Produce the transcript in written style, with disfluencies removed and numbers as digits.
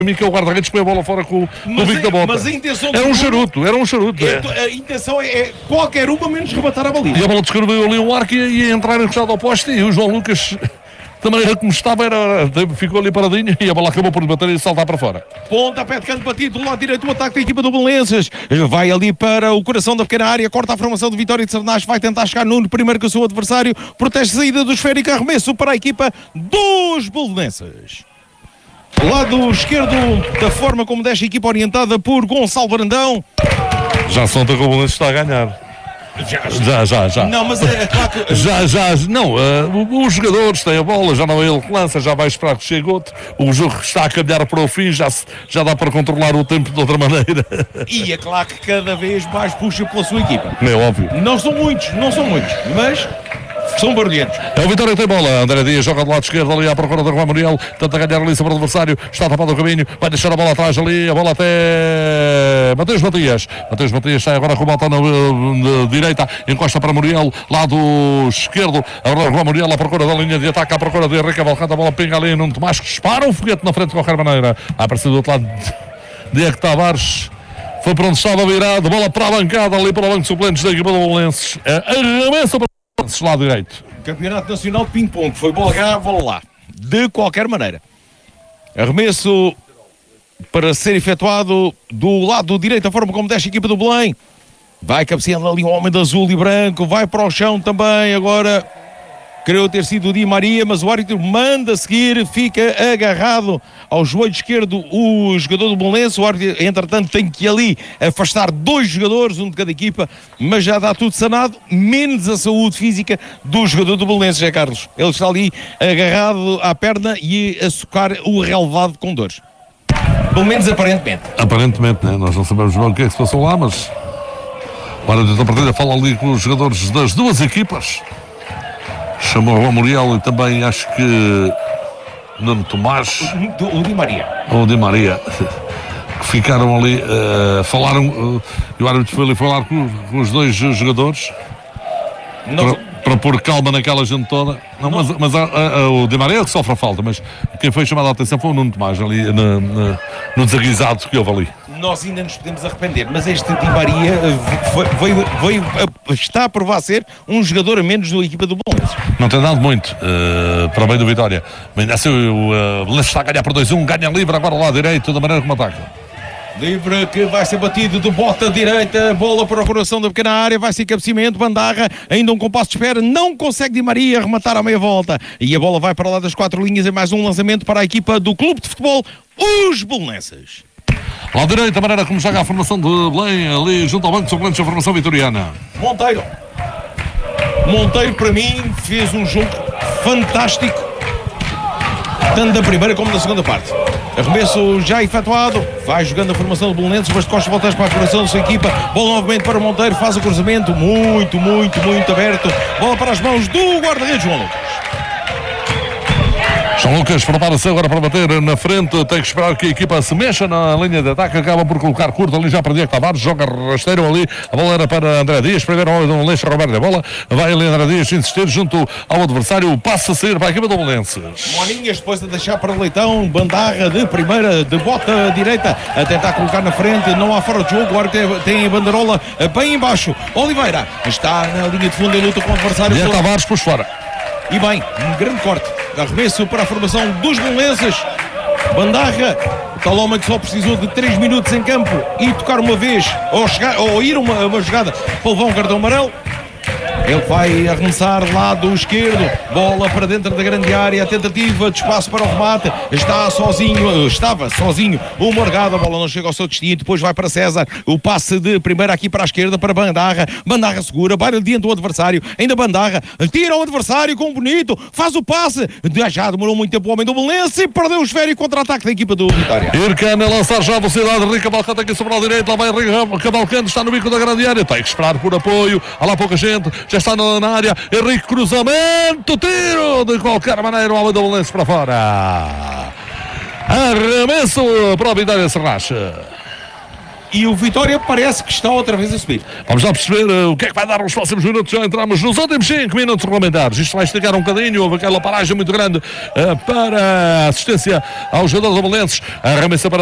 que é o guarda-redes que põe a bola fora com o bico da bota. Mas a intenção era um charuto. A intenção é qualquer uma menos rematar a baliza. E a bola descreveu ali um arco e ia entrar encostado ao poste e o João Lucas, da maneira como estava, ficou ali paradinho e a bola acabou por bater e saltar para fora. Pontapé de canto batido do lado direito, o ataque da equipa do Belenenses. Vai ali para o coração da pequena área, corta a formação de Vitória de Sernach, vai tentar chegar Nuno, primeiro que o seu adversário, protege a saída do esférico, arremesso para a equipa dos Belenenses. Lado esquerdo, da forma como deixa a equipa orientada por Gonçalo Brandão. Já se nota que o Belenenses está a ganhar. Já. Não, mas é claro que... Não, os jogadores têm a bola, já não é ele que lança, já vai esperar que chegue outro. O jogo está a caminhar para o fim, já dá para controlar o tempo de outra maneira. E é claro que cada vez mais puxa pela sua equipa. É óbvio. Não são muitos, mas são barulhentos. É o Vitória que tem bola. André Dias joga do lado esquerdo ali à procura do Juan Muriel. Tenta ganhar ali sobre o adversário. Está tapado o caminho. Vai deixar a bola atrás ali. A bola até Mateus Matias. Mateus Matias sai agora com o botão na direita. Encosta para Muriel. Lado esquerdo. Agora o Juan Muriel à procura da linha de ataque. À procura de Henrique Cavalcante. A bola pinga ali. Nuno Tomás que dispara um foguete na frente de qualquer maneira. A aparecer do outro lado Diego Tavares. Foi para onde estava virado. Bola para a bancada ali para o banco de suplentes da equipa do Belenenses. Arremessa para lado direito. Campeonato Nacional de Ping-Pong. Foi bola cá, bola lá. De qualquer maneira. Arremesso para ser efetuado do lado direito, a forma como desce a equipa do Belém. Vai cabeceando ali um homem de azul e branco. Vai para o chão também. Agora, creio ter sido o Di Maria, mas o árbitro manda seguir. Fica agarrado ao joelho esquerdo o jogador do Belenenses. O árbitro, entretanto, tem que ali afastar dois jogadores, um de cada equipa, mas já dá tudo sanado, menos a saúde física do jogador do Belenenses, Carlos. Ele está ali agarrado à perna e a socar o relevado com dores. Pelo menos aparentemente. Aparentemente, né? Nós não sabemos bem o que é que se passou lá, mas o árbitro da partida fala ali com os jogadores das duas equipas. Chamou o Muriel e também acho que Nuno Tomás. O Di Maria. Ou o Di Maria. Que ficaram ali, falaram, e o árbitro foi ali falar com os dois jogadores para pôr calma naquela gente toda. Não, mas o Di Maria é que sofre a falta, mas quem foi chamado a atenção foi o Nuno Tomás ali no desaguisado que houve ali. Nós ainda nos podemos arrepender, mas este Di Maria está a provar ser um jogador a menos da equipa do Belenenses. Não tem dado muito para o meio do Vitória. Mas ainda assim o Belenenses está a ganhar por 2-1, ganha livre agora lá direito, da maneira como ataca. Livre que vai ser batido de bota direita, bola para o coração da pequena área, vai ser cabeceamento, Bandarra, ainda um compasso de espera, não consegue Di Maria rematar à meia volta. E a bola vai para lá das 4 linhas em mais um lançamento para a equipa do Clube de Futebol, os Belenenses. Lá direita, a maneira como joga a formação de Belém, ali junto ao banco de suplentes da formação vitoriana. Monteiro para mim fez um jogo fantástico, tanto da primeira como da segunda parte. Arremesso já efetuado, vai jogando a formação do Belenenses, mas de costas voltadas para a formação da sua equipa. Bola novamente para o Monteiro, faz o cruzamento muito aberto. Bola para as mãos do guarda-redes João Lucas. João Lucas prepara-se agora para bater na frente, tem que esperar que a equipa se mexa na linha de ataque, acaba por colocar curto ali já para Diego Tavares, joga rasteiro ali, a bola era para André Dias, primeiro homem do Belenenses, Roberto a bola, vai ali André Dias insistir junto ao adversário, passa a sair para a equipa do Belenenses. Moninhas depois de deixar para Leitão, Bandarra de primeira, de bota direita, a tentar colocar na frente, não há fora de jogo, agora tem a banderola bem embaixo. Oliveira está na linha de fundo em luta com o adversário. Diego Tavares pôs fora. E bem, um grande corte. Arremesso para a formação dos Belenenses. Bandarra, o tal homem que só precisou de 3 minutos em campo e tocar uma vez, ou ir uma jogada para levar um cartão amarelo. Ele vai arremessar lado esquerdo, bola para dentro da grande área, a tentativa de espaço para o remate, estava sozinho o Morgado, a bola não chega ao seu destino, depois vai para César, o passe de primeira aqui para a esquerda para Bandarra segura, vai adiante o adversário, ainda Bandarra, tira o adversário com bonito, faz o passe, já demorou muito tempo o homem do Belenenses e perdeu o esférico contra-ataque da equipa do Vitória. Ircana a lançar já a velocidade, Henrique Cavalcante aqui sobre a direita, lá vai Henrique Cavalcante, está no bico da grande área, tem que esperar por apoio, há lá pouca gente, já está na área, Henrique cruzamento, tiro de qualquer maneira, o homem do Belenenses para fora. Arremesso para o Vitória de Sernach. e o Vitória parece que está outra vez a subir. Vamos lá perceber o que é que vai dar nos próximos minutos. Já entramos nos últimos 5 minutos regulamentares. Isto vai esticar um bocadinho. Houve aquela paragem muito grande para assistência ao jogador do Belenenses. Arremessa para